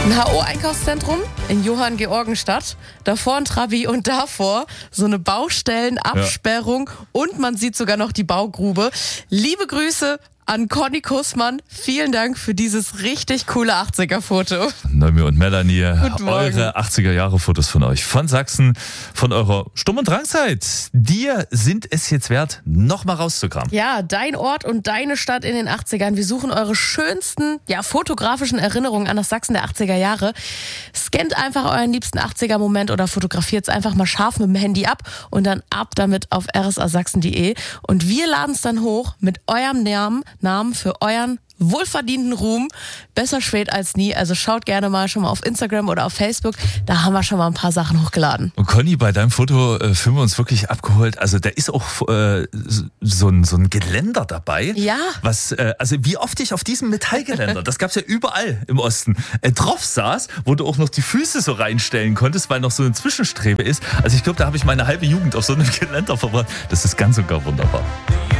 Ein HO-Einkaufszentrum in Johanngeorgenstadt, davor ein Trabi und davor so eine Baustellenabsperrung und man sieht sogar noch die Baugrube. Liebe Grüße an Conny Kussmann. Vielen Dank für dieses richtig coole 80er-Foto. Noemi und Melanie, eure 80er-Jahre-Fotos von euch, von Sachsen, von eurer Sturm- und Drangzeit. Dir sind es jetzt wert, nochmal rauszukramen. Ja, dein Ort und deine Stadt in den 80ern. Wir suchen eure schönsten, fotografischen Erinnerungen an das Sachsen der 80er Jahre. Scannt einfach euren liebsten 80er-Moment oder fotografiert es einfach mal scharf mit dem Handy ab und dann ab damit auf rsasachsen.de. Und wir laden es dann hoch mit eurem Namen für euren wohlverdienten Ruhm. Besser spät als nie. Also schaut gerne mal schon mal auf Instagram oder auf Facebook. Da haben wir schon mal ein paar Sachen hochgeladen. Und Conny, bei deinem Foto fühlen wir uns wirklich abgeholt. Also da ist auch so ein Geländer dabei. Ja. Also wie oft ich auf diesem Metallgeländer, das gab's ja überall im Osten, drauf saß, wo du auch noch die Füße so reinstellen konntest, weil noch so eine Zwischenstrebe ist. Also ich glaube, da habe ich meine halbe Jugend auf so einem Geländer verbracht. Das ist ganz und gar wunderbar.